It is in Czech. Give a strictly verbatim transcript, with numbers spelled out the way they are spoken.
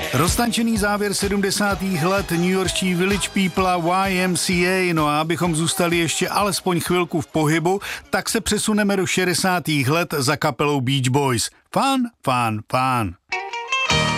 Roztančený závěr sedmdesátých let newyorští Village People a Y M C A, no a abychom zůstali ještě alespoň chvilku v pohybu, tak se přesuneme do šedesátých let za kapelou Beach Boys. Fun, fun, fun.